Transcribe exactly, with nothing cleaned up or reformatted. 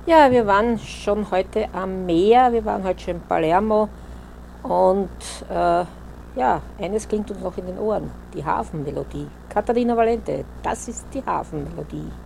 Ja, wir waren schon heute am Meer, wir waren heute schon in Palermo und äh, ja, eines klingt uns noch in den Ohren, die Hafenmelodie. Caterina Valente, das ist die Hafenmelodie.